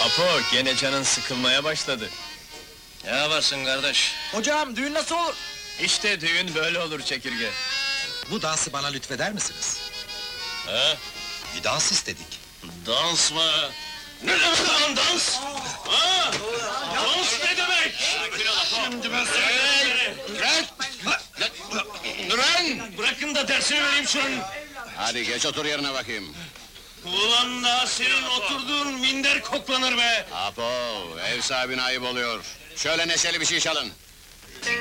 Apo, gene canın sıkılmaya başladı. Ne yaparsın kardeş? Hocam düğün nasıl olur? İşte düğün böyle olur Çekirge. Bu dansı bana lütfeder misiniz? He? Bir dans istedik. Dans mı? Ne demek lan dans? Ha? Dans ne demek? Şimdi ben Duran! Bırakın da dersini vereyim şunun! Hadi geç otur yerine bakayım. Ulan daha senin oturduğun minder koklanır be! Apo, ev sahibine ayıp oluyor. Şöyle neşeli bir şey çalın.